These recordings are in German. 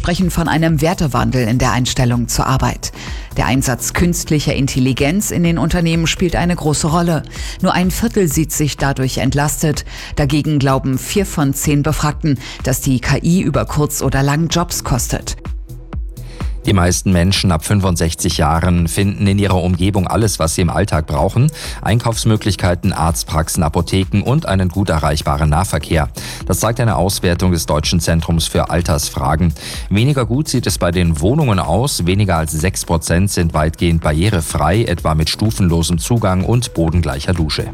sprechen von einem Wertewandel in der Einstellung zur Arbeit. Der Einsatz künstlicher Intelligenz in den Unternehmen spielt eine große Rolle. Nur 1/4 sieht sich dadurch entlastet. Dagegen glauben 4 von 10 Befragten, dass die KI über kurz oder lang Jobs kostet. Die meisten Menschen ab 65 Jahren finden in ihrer Umgebung alles, was sie im Alltag brauchen. Einkaufsmöglichkeiten, Arztpraxen, Apotheken und einen gut erreichbaren Nahverkehr. Das zeigt eine Auswertung des Deutschen Zentrums für Altersfragen. Weniger gut sieht es bei den Wohnungen aus. Weniger als 6% sind weitgehend barrierefrei, etwa mit stufenlosem Zugang und bodengleicher Dusche.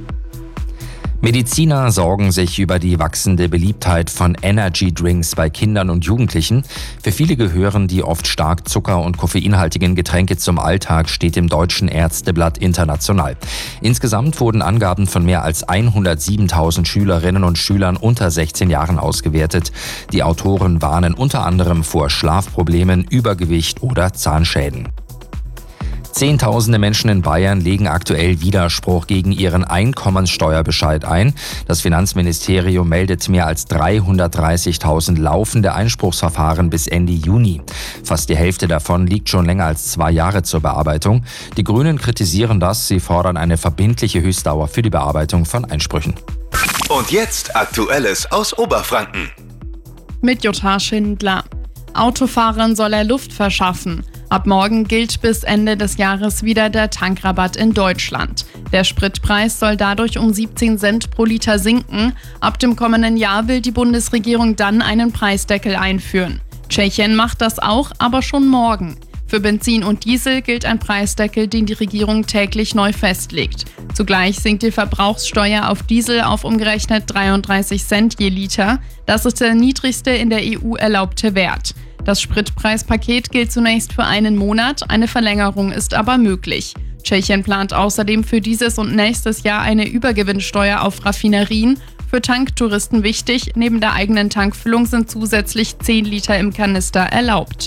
Mediziner sorgen sich über die wachsende Beliebtheit von Energy Drinks bei Kindern und Jugendlichen. Für viele gehören die oft stark zucker- und koffeinhaltigen Getränke zum Alltag, steht im Deutschen Ärzteblatt International. Insgesamt wurden Angaben von mehr als 107.000 Schülerinnen und Schülern unter 16 Jahren ausgewertet. Die Autoren warnen unter anderem vor Schlafproblemen, Übergewicht oder Zahnschäden. Zehntausende Menschen in Bayern legen aktuell Widerspruch gegen ihren Einkommenssteuerbescheid ein. Das Finanzministerium meldet mehr als 330.000 laufende Einspruchsverfahren bis Ende Juni. Fast die Hälfte davon liegt schon länger als 2 Jahre zur Bearbeitung. Die Grünen kritisieren das. Sie fordern eine verbindliche Höchstdauer für die Bearbeitung von Einsprüchen. Und jetzt Aktuelles aus Oberfranken. Mit Jutta Schindler. Autofahrern soll er Luft verschaffen. Ab morgen gilt bis Ende des Jahres wieder der Tankrabatt in Deutschland. Der Spritpreis soll dadurch um 17 Cent pro Liter sinken. Ab dem kommenden Jahr will die Bundesregierung dann einen Preisdeckel einführen. Tschechien macht das auch, aber schon morgen. Für Benzin und Diesel gilt ein Preisdeckel, den die Regierung täglich neu festlegt. Zugleich sinkt die Verbrauchssteuer auf Diesel auf umgerechnet 33 Cent je Liter. Das ist der niedrigste in der EU erlaubte Wert. Das Spritpreispaket gilt zunächst für einen Monat, eine Verlängerung ist aber möglich. Tschechien plant außerdem für dieses und nächstes Jahr eine Übergewinnsteuer auf Raffinerien. Für Tanktouristen wichtig, neben der eigenen Tankfüllung sind zusätzlich 10 Liter im Kanister erlaubt.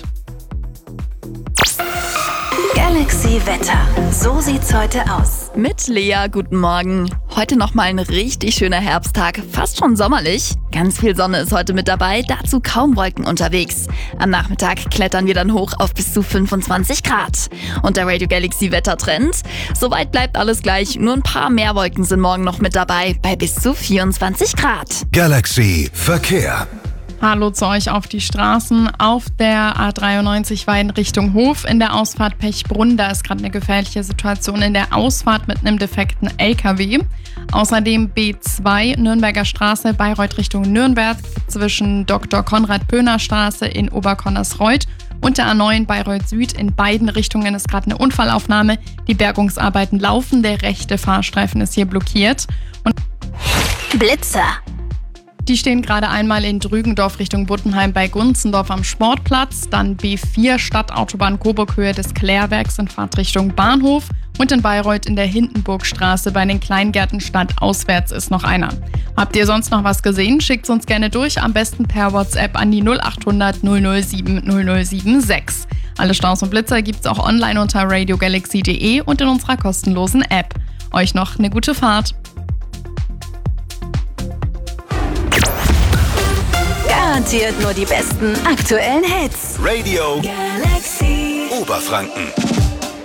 Galaxy Wetter. So sieht's heute aus. Mit Lea, guten Morgen. Heute nochmal ein richtig schöner Herbsttag, fast schon sommerlich. Ganz viel Sonne ist heute mit dabei, dazu kaum Wolken unterwegs. Am Nachmittag klettern wir dann hoch auf bis zu 25 Grad. Und der Radio Galaxy Wettertrend? Soweit bleibt alles gleich, nur ein paar mehr Wolken sind morgen noch mit dabei, bei bis zu 24 Grad. Galaxy Verkehr. Hallo zu euch auf die Straßen. Auf der A93 Weiden Richtung Hof in der Ausfahrt Pechbrunn. Da ist gerade eine gefährliche Situation in der Ausfahrt mit einem defekten LKW. Außerdem B2 Nürnberger Straße Bayreuth Richtung Nürnberg zwischen Dr. Konrad-Pöhner Straße in Oberconnersreuth und der A9 Bayreuth Süd. In beiden Richtungen ist gerade eine Unfallaufnahme. Die Bergungsarbeiten laufen. Der rechte Fahrstreifen ist hier blockiert. Und Blitzer. Die stehen gerade einmal in Drügendorf Richtung Buttenheim bei Gunzendorf am Sportplatz, dann B4 Stadtautobahn Coburg-Höhe des Klärwerks in Fahrtrichtung Bahnhof und in Bayreuth in der Hindenburgstraße bei den Kleingärten stadtauswärts ist noch einer. Habt ihr sonst noch was gesehen? Schickt uns gerne durch, am besten per WhatsApp an die 0800 007 0076. Alle Staus und Blitzer gibt's auch online unter radiogalaxy.de und in unserer kostenlosen App. Euch noch eine gute Fahrt. Garantiert nur die besten aktuellen Hits. Radio Galaxy Oberfranken.